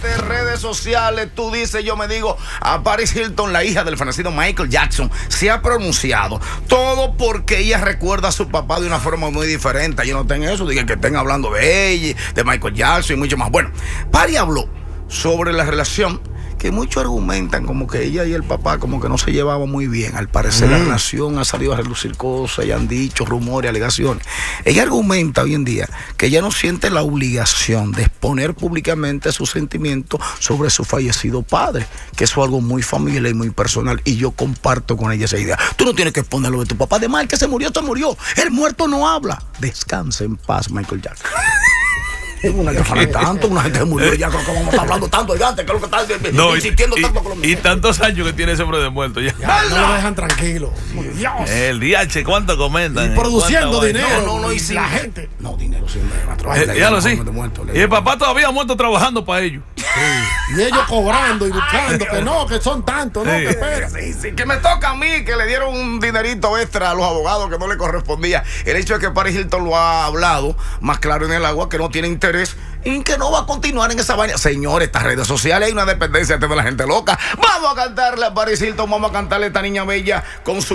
De redes sociales, tú dices, yo me digo, a Paris Hilton, la hija del fenecido Michael Jackson, se ha pronunciado. Todo porque ella recuerda a su papá de una forma muy diferente. Yo no tengo eso, dije que estén hablando de ella, de Michael Jackson y mucho más. Bueno, Paris habló sobre la relación que muchos argumentan como que ella y el papá como que no se llevaban muy bien. Al parecer la relación ha salido a relucir cosas, ya han dicho rumores, alegaciones. Ella argumenta hoy en día que ella no siente la obligación de exponer públicamente sus sentimientos sobre su fallecido padre, que eso es algo muy familiar y muy personal, y yo comparto con ella esa idea. Tú no tienes que exponerlo de tu papá, además el que se murió, el muerto no habla. Descansa en paz, Michael Jackson. Una que fala tanto, una gente que murió ya, como vamos a estar hablando tanto de antes, que es lo que está insistiendo tanto con los y tantos años que tiene ese hombre de muerto ya. No lo dejan tranquilo. Dios. El DH, ¿cuánto comentan? Y produciendo dinero. No, y si la gente. No, dinero siempre. Ya lo sí. Y el papá todavía muerto trabajando para ellos. Sí. Y ellos cobrando y buscando, que no, que son tantos, no, que espera. Sí, que me toca a mí, que le dieron un dinerito extra a los abogados que no le correspondía. El hecho es que Paris Hilton lo ha hablado más claro en el agua, que no tiene interés y que no va a continuar en esa vaina. Señores, estas redes sociales hay una dependencia de la gente loca. Vamos a cantarle a Paris Hilton, vamos a cantarle a esta niña bella con su